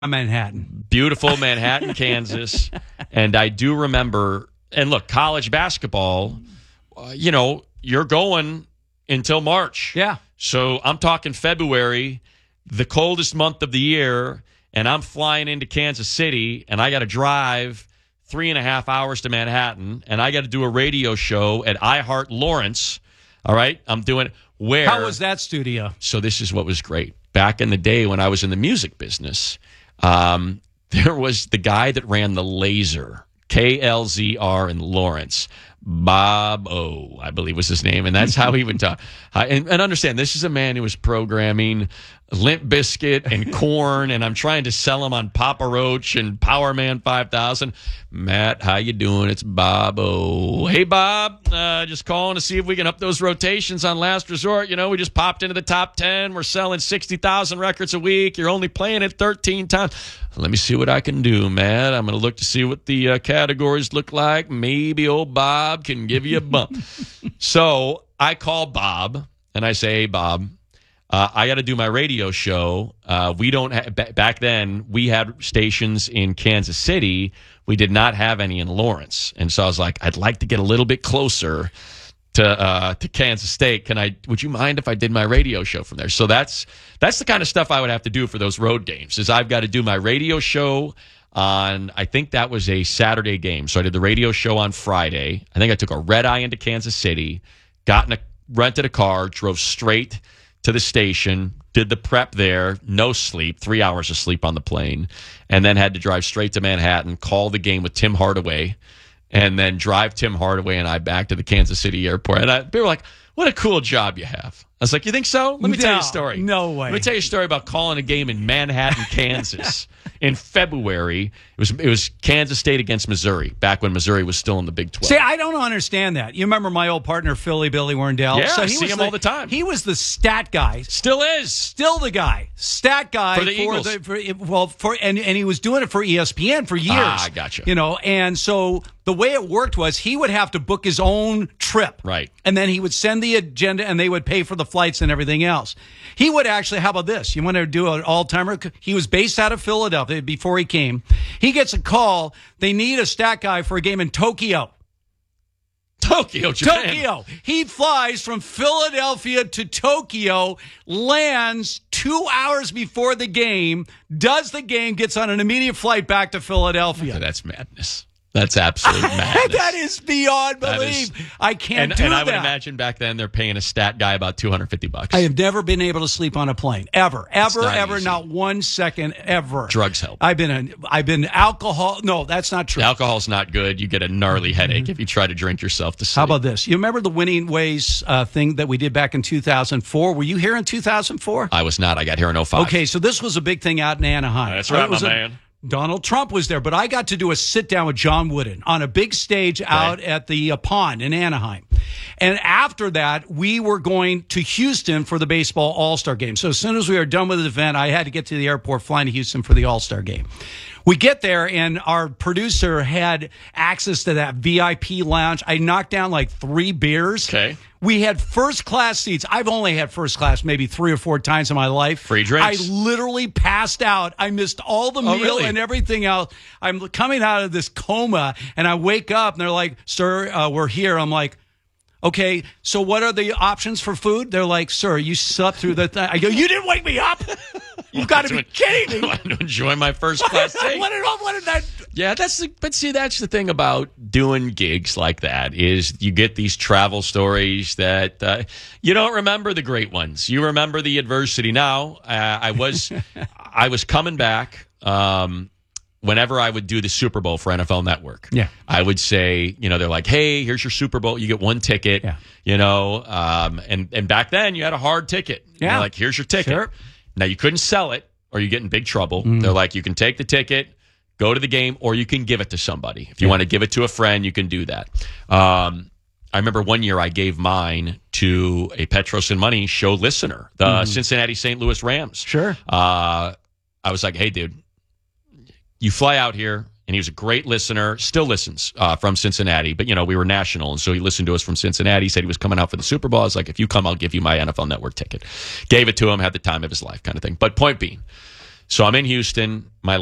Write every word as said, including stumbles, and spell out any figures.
Manhattan. Beautiful Manhattan, Kansas. And I do remember, and look, college basketball, uh, you know, you're going until March. Yeah. So I'm talking February, the coldest month of the year, and I'm flying into Kansas City, and I got to drive three and a half hours to Manhattan, and I got to do a radio show at iHeart Lawrence. All right? I'm doing where? How was that studio? So this is what was great. Back in the day when I was in the music business, um, there was the guy that ran the Laser, K L Z R in Lawrence. Bob O, I believe was his name, and that's how he would talk. And, and understand, this is a man who was programming Limp Bizkit and Korn, and I'm trying to sell him on Papa Roach and Power Man five thousand. Matt, how you doing? It's Bob O. Hey, Bob, uh, just calling to see if we can up those rotations on Last Resort. You know, we just popped into the top ten. We're selling sixty thousand records a week. You're only playing it thirteen times. Let me see what I can do, Matt. I'm going to look to see what the uh, categories look like. Maybe old Bob can give you a bump. So I call Bob, and I say, hey, Bob, uh, I got to do my radio show. Uh, we don't ha- b- back then, we had stations in Kansas City. We did not have any in Lawrence. And so I was like, I'd like to get a little bit closer to uh, to Kansas State. Can I? Would you mind if I did my radio show from there? So that's that's the kind of stuff I would have to do for those road games. Is I've got to do my radio show on, I think that was a Saturday game. So I did the radio show on Friday. I think I took a red eye into Kansas City, got in a rented a car, drove straight to the station, did the prep there, no sleep, three hours of sleep on the plane, and then had to drive straight to Manhattan, call the game with Tim Hardaway, and then drive Tim Hardaway and I back to the Kansas City airport. And I, they were like, what a cool job you have. I was like, you think so? Let me no, tell you a story. No way. Let me tell you a story about calling a game in Manhattan, Kansas in February. It was it was Kansas State against Missouri, back when Missouri was still in the Big twelve. See, I don't understand that. You remember my old partner, Philly Billy Werndell? Yeah, so I he see was him the, all the time. He was the stat guy. Still is. Still the guy. Stat guy. For the Eagles. The, for, well, for and, and he was doing it for E S P N for years. Ah, I gotcha. You know, and so the way it worked was he would have to book his own trip. Right. And then he would send the agenda and they would pay for the flights and everything else. He would actually, how about this? You want to do an all-timer? He was based out of Philadelphia before he came. He gets a call. They need a stat guy for a game in Tokyo. Tokyo, Japan. Tokyo. He flies from Philadelphia to Tokyo, lands two hours before the game, does the game, gets on an immediate flight back to Philadelphia. That's madness. That's absolute madness. That is beyond belief. Is, I can't and, do and that. I would imagine back then they're paying a stat guy about two hundred fifty bucks. I have never been able to sleep on a plane. Ever. Ever, not ever, easy. not one second, ever. Drugs help. I've been a, I've been alcohol. No, that's not true. Alcohol's not good. You get a gnarly headache if you try to drink yourself to sleep. How about this? You remember the Winning Ways uh, thing that we did back in two thousand four? Were you here in two thousand four? I was not. I got here in oh five. Okay, so this was a big thing out in Anaheim. That's right, It was my a- man. Donald Trump was there, but I got to do a sit down with John Wooden on a big stage out at the uh, pond in Anaheim. And after that, we were going to Houston for the baseball All-Star game. So as soon as we were done with the event, I had to get to the airport, flying to Houston for the All-Star game. We get there, and our producer had access to that V I P lounge. I knocked down like three beers. Okay. We had first class seats. I've only had first class maybe three or four times in my life. Free drinks. I literally passed out. I missed all the Oh, meal really? and everything else. I'm coming out of this coma, and I wake up, and they're like, sir, uh, we're here. I'm like, okay, so what are the options for food? They're like, sir, you slept through the thing. I go, you didn't wake me up? You've got to be kidding me. I want to enjoy my first class what, seat. what, did, what did that... Yeah, that's the, but see, that's the thing about doing gigs like that is you get these travel stories that uh, you don't remember the great ones. You remember the adversity. Now, uh, I was I was coming back um, whenever I would do the Super Bowl for N F L Network. Yeah. I would say, you know, they're like, hey, here's your Super Bowl. You get one ticket, Yeah. you know, um, and, and back then you had a hard ticket. Yeah. They're like, here's your ticket. Sure. Now, you couldn't sell it or you get in big trouble. Mm. They're like, you can take the ticket, go to the game, or you can give it to somebody. If you Yeah. want to give it to a friend, you can do that. Um, I remember one year I gave mine to a Petros and Money show listener, the Mm. Cincinnati Saint Louis Rams. Sure. Uh, I was like, hey, dude, you fly out here. And he was a great listener, still listens uh, from Cincinnati. But, you know, we were national. And so he listened to us from Cincinnati. He said he was coming out for the Super Bowl. I was like, if you come, I'll give you my N F L Network ticket. Gave it to him, had the time of his life kind of thing. But point being, So I'm in Houston. My